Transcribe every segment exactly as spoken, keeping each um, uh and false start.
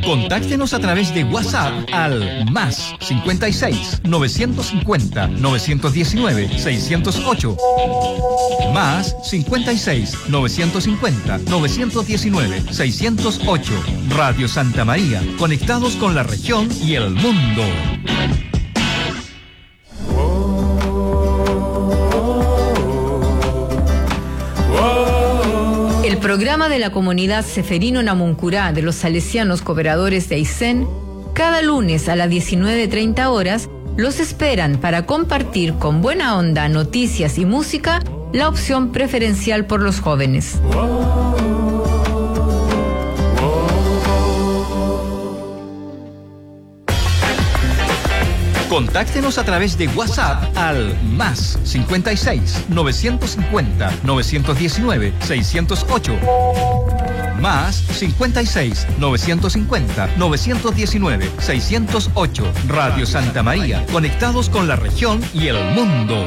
Contáctenos a través de WhatsApp al más cincuenta y seis, novecientos cincuenta, novecientos diecinueve, seiscientos ocho. Más cincuenta y seis, novecientos cincuenta, novecientos diecinueve, seiscientos ocho. Radio Santa María, conectados con la región y el mundo. El programa de la comunidad Seferino Namuncurá de los salesianos cooperadores de Aysén, cada lunes a las diecinueve treinta horas, los esperan para compartir con buena onda noticias y música, la opción preferencial por los jóvenes. Contáctenos a través de WhatsApp al más cincuenta y seis, novecientos cincuenta, novecientos diecinueve, seiscientos ocho. Más cincuenta y seis, novecientos cincuenta, novecientos diecinueve, seiscientos ocho. Radio Santa María, conectados con la región y el mundo.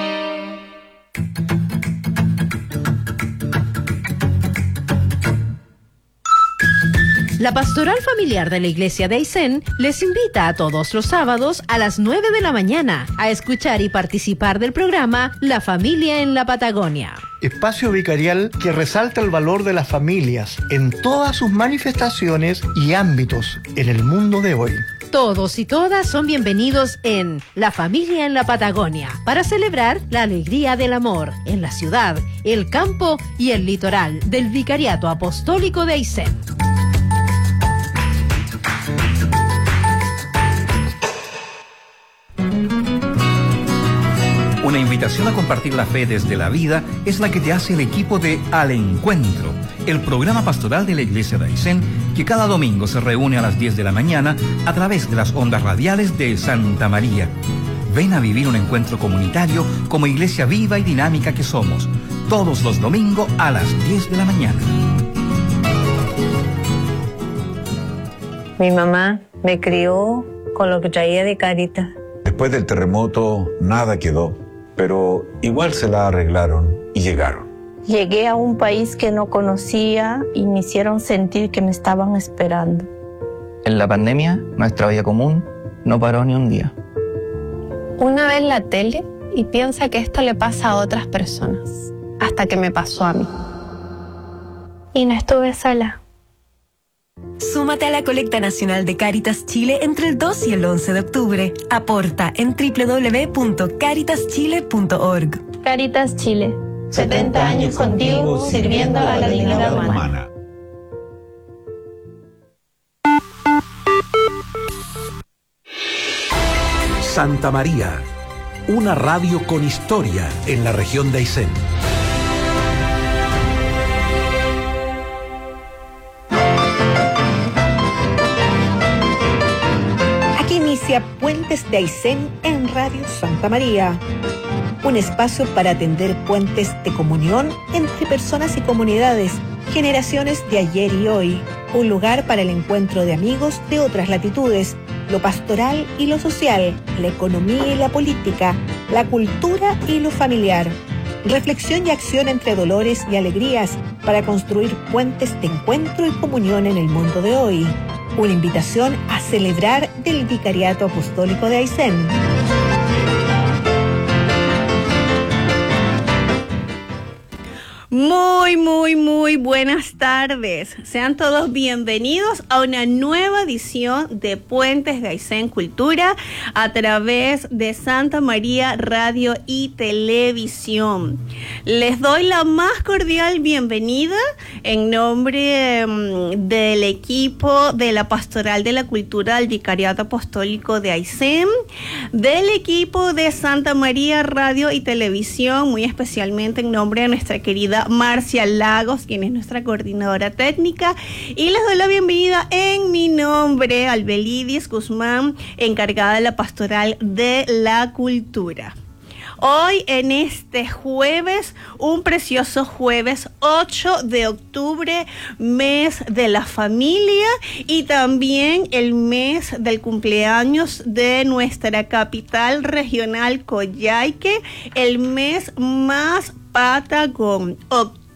La Pastoral Familiar de la Iglesia de Aysén les invita a todos los sábados a las nueve de la mañana a escuchar y participar del programa La Familia en la Patagonia. Espacio vicarial que resalta el valor de las familias en todas sus manifestaciones y ámbitos en el mundo de hoy. Todos y todas son bienvenidos en La Familia en la Patagonia para celebrar la alegría del amor en la ciudad, el campo y el litoral del Vicariato Apostólico de Aysén. Una invitación a compartir la fe desde la vida es la que te hace el equipo de Al Encuentro, el programa pastoral de la Iglesia de Aysén, que cada domingo se reúne a las diez de la mañana a través de las ondas radiales de Santa María. Ven a vivir un encuentro comunitario como iglesia viva y dinámica que somos, todos los domingos a las diez de la mañana. Mi mamá me crió con lo que traía de Cáritas. Después del terremoto nada quedó, pero igual se la arreglaron y llegaron. Llegué a un país que no conocía y me hicieron sentir que me estaban esperando. En la pandemia, nuestra vida común no paró ni un día. Una vez la tele y piensa que esto le pasa a otras personas, hasta que me pasó a mí. Y no estuve sola. Súmate a la colecta nacional de Cáritas Chile entre el dos y el once de octubre. Aporta en doble u doble u doble u punto cáritas chile punto org. Cáritas Chile, setenta años contigo sirviendo a la dignidad humana. Santa María, una radio con historia en la región de Aysén. Puentes de Aysén en Radio Santa María. Un espacio para atender puentes de comunión entre personas y comunidades, generaciones de ayer y hoy. Un lugar para el encuentro de amigos de otras latitudes, lo pastoral y lo social, la economía y la política, la cultura y lo familiar. Reflexión y acción entre dolores y alegrías para construir puentes de encuentro y comunión en el mundo de hoy. Una invitación a celebrar del Vicariato Apostólico de Aysén. Muy, muy, muy buenas tardes. Sean todos bienvenidos a una nueva edición de Puentes de Aysén Cultura a través de Santa María Radio y Televisión. Les doy la más cordial bienvenida en nombre um, del equipo de la Pastoral de la Cultura del Vicariato Apostólico de Aysén, del equipo de Santa María Radio y Televisión, muy especialmente en nombre de nuestra querida Marcia Lagos, quien es nuestra coordinadora técnica, y les doy la bienvenida en mi nombre, Albelidis Guzmán, encargada de la Pastoral de la Cultura. Hoy, en este jueves, un precioso jueves ocho de octubre, mes de la familia y también el mes del cumpleaños de nuestra capital regional, Coyhaique, el mes más patagón. Octubre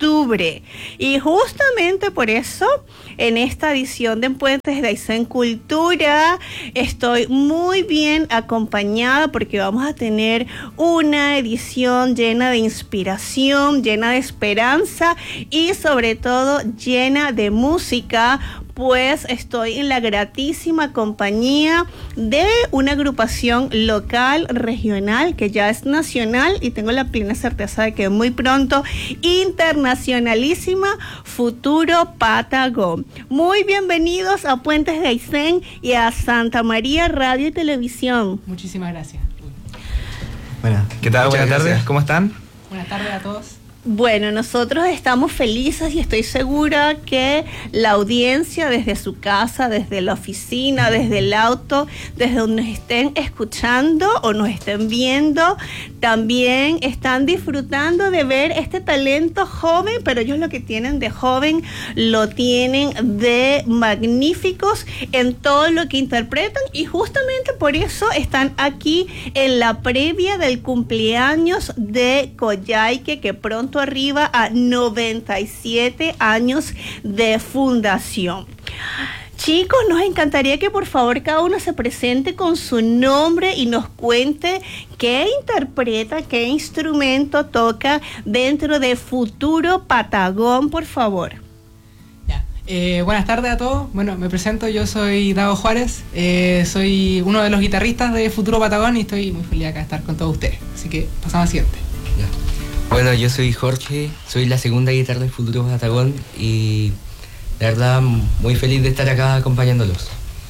octubre. Y justamente por eso, en esta edición de Puentes de Aysén Cultura, estoy muy bien acompañada porque vamos a tener una edición llena de inspiración, llena de esperanza y sobre todo llena de música, pues estoy en la gratísima compañía de una agrupación local, regional, que ya es nacional y tengo la plena certeza de que muy pronto internacionalísima, Futuro Patagón. Muy bienvenidos a Puentes de Aysén y a Santa María Radio y Televisión. Muchísimas gracias. Bueno, ¿qué tal? Buenas tardes, gracias. ¿Cómo están? Buenas tardes a todos. Bueno, nosotros estamos felices y estoy segura que la audiencia desde su casa, desde la oficina, desde el auto, desde donde nos estén escuchando o nos estén viendo, también están disfrutando de ver este talento joven, pero ellos lo que tienen de joven lo tienen de magníficos en todo lo que interpretan y justamente por eso están aquí en la previa del cumpleaños de Coyhaique, que pronto arriba a noventa y siete años de fundación. Chicos, nos encantaría que por favor cada uno se presente con su nombre y nos cuente qué interpreta, qué instrumento toca dentro de Futuro Patagón, por favor. Ya. Eh, buenas tardes a todos. Bueno, me presento, yo soy Dago Juárez, eh, soy uno de los guitarristas de Futuro Patagón y estoy muy feliz acá de estar con todos ustedes. Así que pasamos al siguiente. Ya. Bueno, yo soy Jorge, soy la segunda guitarra de Futuro Patagón y la verdad muy feliz de estar acá acompañándolos.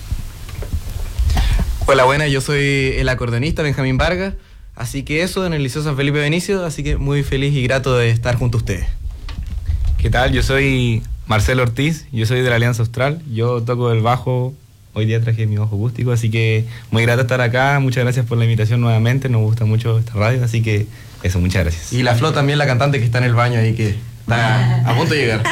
Hola, buenas, yo soy el acordeonista Benjamín Vargas, así que eso, en el Liceo San Felipe Benicio, así que muy feliz y grato de estar junto a ustedes. ¿Qué tal? Yo soy Marcelo Ortiz, yo soy de la Alianza Austral, yo toco el bajo, hoy día traje mi bajo acústico, así que muy grato estar acá, muchas gracias por la invitación nuevamente, nos gusta mucho esta radio, así que eso, muchas gracias. Y la Flo también, la cantante que está en el baño ahí, que está a punto de llegar.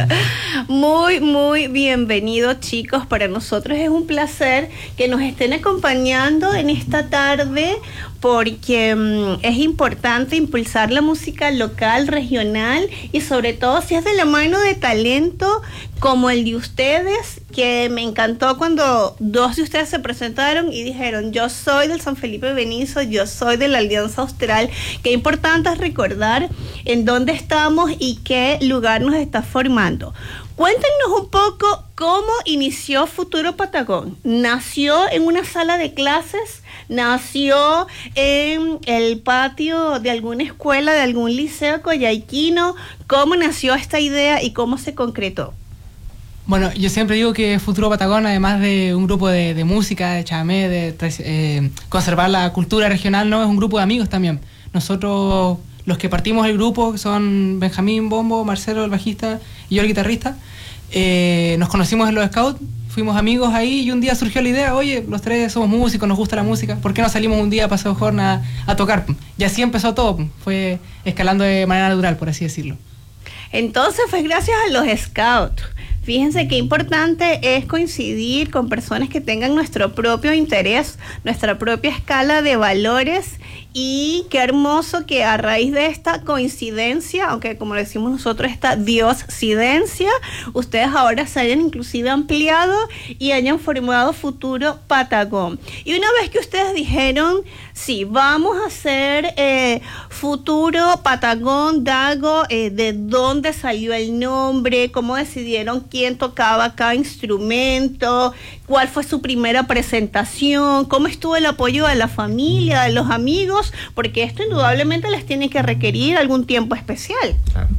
Muy, muy bienvenidos, chicos. Para nosotros es un placer que nos estén acompañando en esta tarde porque um, es importante impulsar la música local, regional y sobre todo si es de la mano de talento como el de ustedes, que me encantó cuando dos de ustedes se presentaron y dijeron: yo soy del San Felipe Benicio, yo soy de la Alianza Austral. Qué importante es recordar en dónde estamos y qué lugar nos está formando. Cuéntenos un poco cómo inició Futuro Patagón. ¿Nació en una sala de clases? ¿Nació en el patio de alguna escuela, de algún liceo coyhaiquino? ¿Cómo nació esta idea y cómo se concretó? Bueno, yo siempre digo que Futuro Patagón, además de un grupo de, de música, de chamamé, de eh, conservar la cultura regional, no es un grupo de amigos también. Nosotros, los que partimos el grupo, que son Benjamín, bombo, Marcelo, el bajista, y yo, el guitarrista, eh, nos conocimos en los Scouts, fuimos amigos ahí y un día surgió la idea: oye, los tres somos músicos, nos gusta la música, ¿por qué no salimos un día a Paseo Horna a, a tocar? Y así empezó todo, fue escalando de manera natural, por así decirlo. Entonces fue gracias a los Scouts. Fíjense qué importante es coincidir con personas que tengan nuestro propio interés, nuestra propia escala de valores, y qué hermoso que a raíz de esta coincidencia, aunque como decimos nosotros, esta dioscidencia, ustedes ahora se hayan inclusive ampliado y hayan formado Futuro Patagón. Y una vez que ustedes dijeron: sí, vamos a hacer eh, Futuro Patagón, Dago, eh, ¿de dónde salió el nombre? ¿Cómo decidieron quién tocaba cada instrumento? ¿Cuál fue su primera presentación? ¿Cómo estuvo el apoyo de la familia, de los amigos? Porque esto indudablemente les tiene que requerir algún tiempo especial. Claro,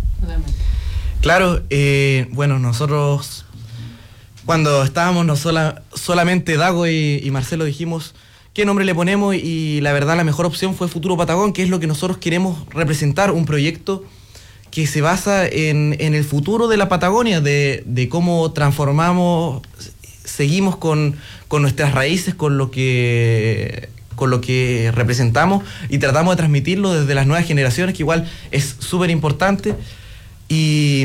claro eh, bueno, nosotros cuando estábamos no sola, solamente Dago y, y Marcelo dijimos: ¿qué nombre le ponemos? Y la verdad la mejor opción fue Futuro Patagón, que es lo que nosotros queremos representar, un proyecto que se basa en, en el futuro de la Patagonia, de, de cómo transformamos, seguimos con, con nuestras raíces, con lo que con lo que representamos y tratamos de transmitirlo desde las nuevas generaciones, que igual es súper importante. Y,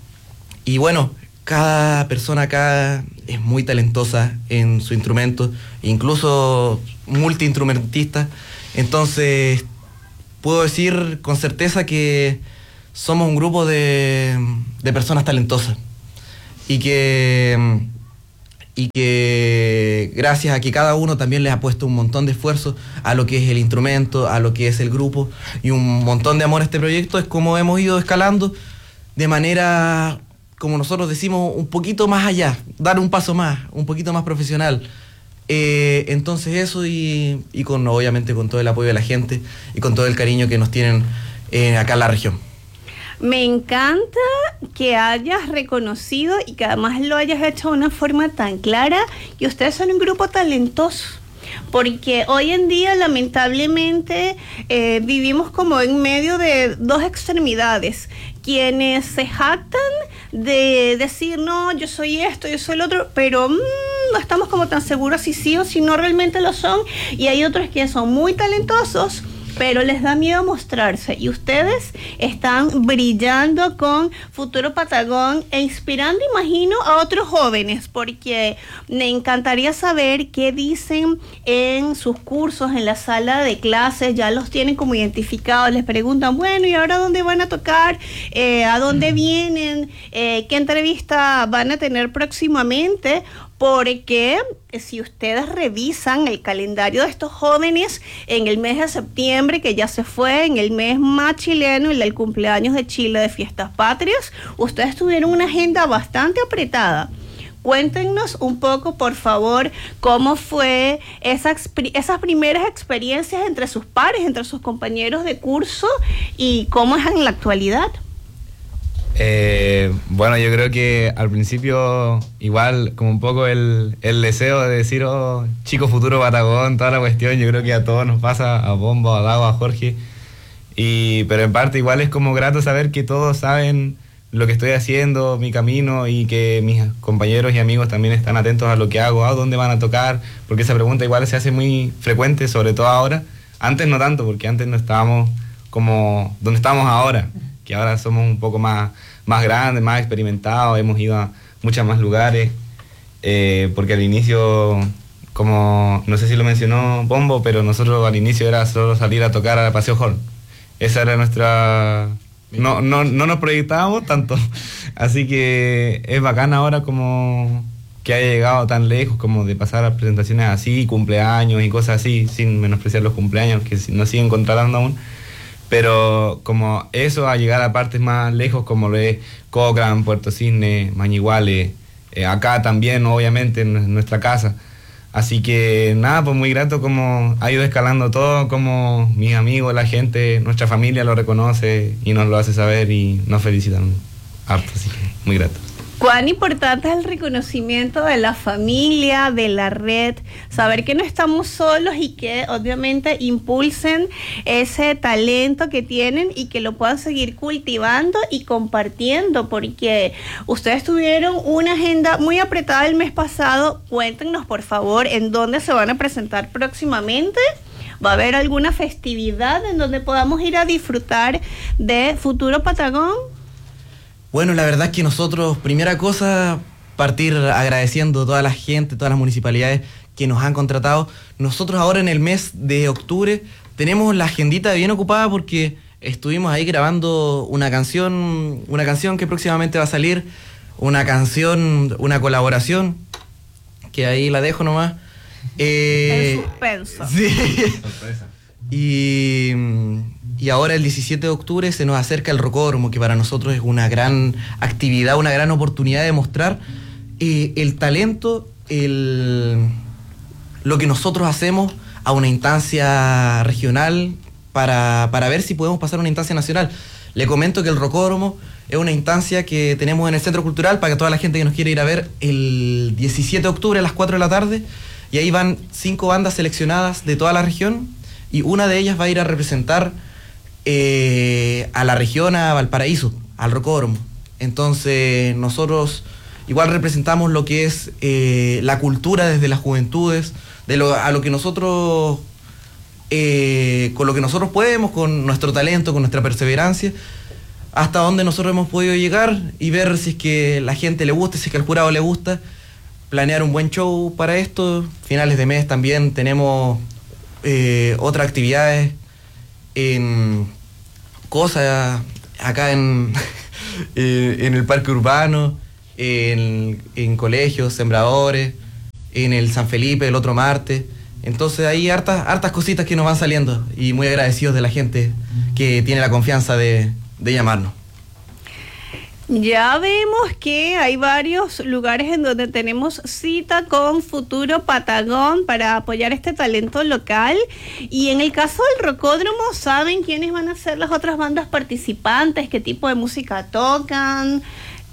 y bueno, cada persona acá es muy talentosa en su instrumento, incluso multiinstrumentista. Entonces, puedo decir con certeza que somos un grupo de, de personas talentosas y que, y que gracias a que cada uno también les ha puesto un montón de esfuerzo a lo que es el instrumento, a lo que es el grupo y un montón de amor a este proyecto, es como hemos ido escalando de manera, como nosotros decimos, un poquito más allá, dar un paso más, un poquito más profesional. Eh, entonces eso y, y con obviamente con todo el apoyo de la gente y con todo el cariño que nos tienen eh, acá en la región. Me encanta que hayas reconocido y que además lo hayas hecho de una forma tan clara, que ustedes son un grupo talentoso. Porque hoy en día lamentablemente eh, vivimos como en medio de dos extremidades. Quienes se jactan de decir, no, yo soy esto, yo soy el otro, pero mmm, no estamos como tan seguros si sí o si no realmente lo son. Y hay otros que son muy talentosos, pero les da miedo mostrarse, y ustedes están brillando con Futuro Patagón e inspirando, imagino, a otros jóvenes, porque me encantaría saber qué dicen en sus cursos, en la sala de clases. Ya los tienen como identificados, les preguntan, bueno, ¿y ahora dónde van a tocar? Eh, ¿a dónde vienen? Eh, ¿qué entrevista van a tener próximamente? Porque si ustedes revisan el calendario de estos jóvenes en el mes de septiembre, que ya se fue, en el mes más chileno, el del cumpleaños de Chile, de Fiestas Patrias, ustedes tuvieron una agenda bastante apretada. Cuéntenos un poco, por favor, cómo fue esa, esas primeras experiencias entre sus pares, entre sus compañeros de curso, y cómo es en la actualidad. Eh, bueno, yo creo que al principio igual como un poco el, el deseo de decir, oh, chico futuro Patagón, toda la cuestión, yo creo que a todos nos pasa, a Bombo, a Dago, a Jorge, y, pero en parte igual es como grato saber que todos saben lo que estoy haciendo, mi camino, y que mis compañeros y amigos también están atentos a lo que hago, a dónde van a tocar, porque esa pregunta igual se hace muy frecuente, sobre todo ahora. Antes no tanto, porque antes no estábamos como donde estamos ahora, que ahora somos un poco más, más grandes, más experimentados, hemos ido a muchos más lugares, eh, porque al inicio, como no sé si lo mencionó Bombo, pero nosotros al inicio era solo salir a tocar a Paseo Horn. Esa era nuestra... No, no, no nos proyectábamos tanto, así que es bacán ahora como que haya llegado tan lejos, como de pasar a presentaciones así, cumpleaños y cosas así, sin menospreciar los cumpleaños, que nos siguen contratando aún. Pero como eso, a llegar a partes más lejos, como lo es Cochrane, Puerto Cisne, Mañiguale, eh, acá también, obviamente, en nuestra casa. Así que nada, pues muy grato como ha ido escalando todo, como mis amigos, la gente, nuestra familia lo reconoce y nos lo hace saber y nos felicitan harto, así que muy grato. Cuán importante es el reconocimiento de la familia, de la red, saber que no estamos solos y que obviamente impulsen ese talento que tienen y que lo puedan seguir cultivando y compartiendo, porque ustedes tuvieron una agenda muy apretada el mes pasado. Cuéntenos, por favor, en dónde se van a presentar próximamente. ¿Va a haber alguna festividad en donde podamos ir a disfrutar de Futuro Patagón? Bueno, la verdad es que nosotros, primera cosa, partir agradeciendo a toda la gente, todas las municipalidades que nos han contratado. Nosotros ahora en el mes de octubre tenemos la agendita bien ocupada porque estuvimos ahí grabando una canción, una canción que próximamente va a salir, una canción, una colaboración, que ahí la dejo nomás. Eh, el suspenso. Sí. Sorpresa. Y... Y ahora el diecisiete de octubre se nos acerca el Rocódromo, que para nosotros es una gran actividad, una gran oportunidad de mostrar eh, el talento, el, lo que nosotros hacemos a una instancia regional para, para ver si podemos pasar a una instancia nacional. Le comento que el Rocódromo es una instancia que tenemos en el Centro Cultural para que toda la gente que nos quiere ir a ver el diecisiete de octubre a las cuatro de la tarde, y ahí van cinco bandas seleccionadas de toda la región, y una de ellas va a ir a representar Eh, a la región, a Valparaíso, al Rocódromo. Entonces nosotros igual representamos lo que es eh, la cultura desde las juventudes, de lo, a lo que nosotros eh, con lo que nosotros podemos, con nuestro talento, con nuestra perseverancia, hasta donde nosotros hemos podido llegar y ver si es que la gente le gusta, si es que al jurado le gusta, planear un buen show para esto. Finales de mes también tenemos eh, otras actividades en cosas acá en, en el parque urbano, en, en colegios, sembradores, en el San Felipe el otro martes. Entonces hay hartas, hartas cositas que nos van saliendo y muy agradecidos de la gente que tiene la confianza de, de llamarnos. Ya vemos que hay varios lugares en donde tenemos cita con Futuro Patagón para apoyar este talento local. Y en el caso del Rocódromo, ¿saben quiénes van a ser las otras bandas participantes? ¿Qué tipo de música tocan?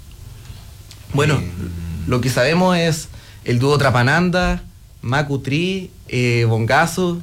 Bueno, lo que sabemos es el dúo Trapananda, Macutri, eh, Bongazo,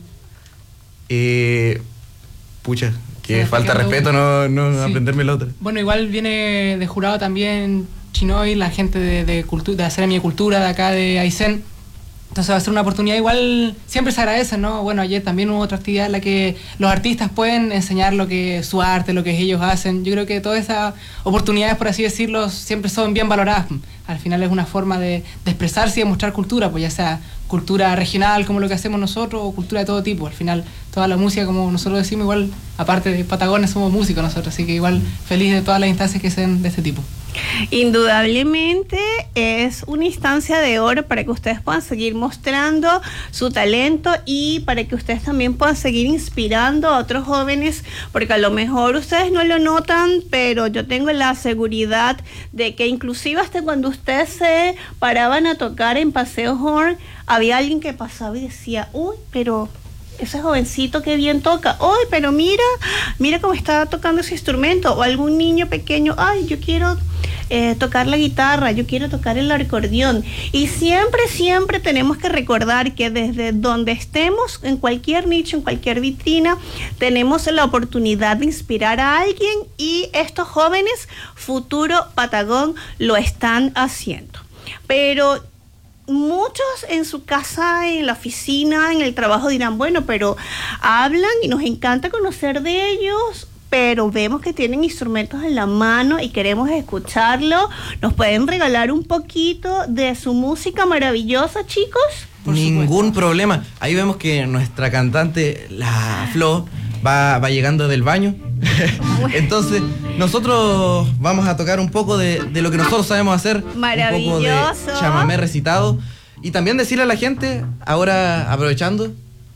eh, pucha, que Sí, falta respeto no, no Sí. aprenderme el otro. Bueno, igual viene de jurado también Chinoy, la gente de, de, cultu- de Academia de Cultura de acá de Aysén. Entonces va a ser una oportunidad, igual siempre se agradece, ¿no? Bueno, ayer también hubo otra actividad en la que los artistas pueden enseñar lo que su arte, lo que ellos hacen. Yo creo que todas esas oportunidades, por así decirlo, siempre son bien valoradas. Al final es una forma de, de expresarse y de mostrar cultura, pues ya sea cultura regional como lo que hacemos nosotros o cultura de todo tipo. Al final toda la música, como nosotros decimos, igual, aparte de Patagones, somos músicos nosotros, así que igual feliz de todas las instancias que sean de este tipo. Indudablemente es una instancia de oro para que ustedes puedan seguir mostrando su talento y para que ustedes también puedan seguir inspirando a otros jóvenes, porque a lo mejor ustedes no lo notan, pero yo tengo la seguridad de que inclusive hasta cuando ustedes se paraban a tocar en Paseo Horn, había alguien que pasaba y decía, uy, pero ese jovencito que bien toca, uy, pero mira, mira cómo está tocando ese instrumento, o algún niño pequeño, ay, yo quiero eh, tocar la guitarra, yo quiero tocar el acordeón. Y siempre, siempre tenemos que recordar que desde donde estemos, en cualquier nicho, en cualquier vitrina, tenemos la oportunidad de inspirar a alguien, y estos jóvenes Futuro Patagón lo están haciendo. Pero muchos en su casa, en la oficina, en el trabajo dirán, bueno, pero hablan y nos encanta conocer de ellos, pero vemos que tienen instrumentos en la mano y queremos escucharlo. ¿Nos pueden regalar un poquito de su música maravillosa, chicos? Ningún problema. Ahí vemos que nuestra cantante, la Flo, va, va llegando del baño. Entonces, nosotros vamos a tocar un poco de, de lo que nosotros sabemos hacer. Maravilloso. Un poco de chamamé recitado. Y también decirle a la gente, ahora aprovechando.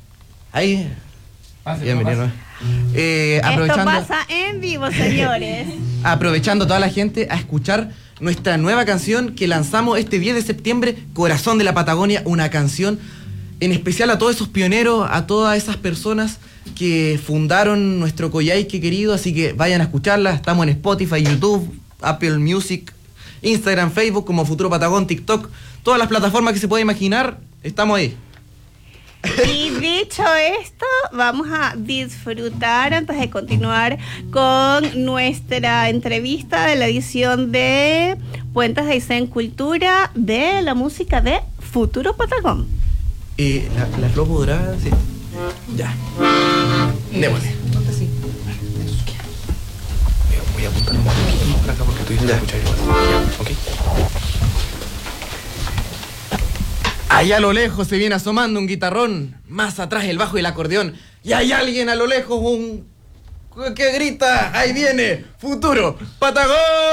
Ahí. Bienvenido. Eh, aprovechando, Esto pasa en vivo, señores. aprovechando a toda la gente a escuchar nuestra nueva canción que lanzamos este diez de septiembre, Corazón de la Patagonia, una canción en especial a todos esos pioneros, a todas esas personas que fundaron nuestro Coyhaique querido, así que vayan a escucharla. Estamos en Spotify, YouTube, Apple Music, Instagram, Facebook, como Futuro Patagón, TikTok, todas las plataformas que se pueda imaginar, estamos ahí. Y dicho esto, vamos a disfrutar antes de continuar con nuestra entrevista de la edición de Puentes de Aysén Cultura de la música de Futuro Patagón. Eh, ¿La, la Flo podrá? Sí. Ya. Démosle. Voy a apuntar un poquito por acá porque tú dices escuchar igual. ¿Ok? Allá a lo lejos se viene asomando un guitarrón, más atrás el bajo y el acordeón, y hay alguien a lo lejos un que grita, ahí viene Futuro Patagón.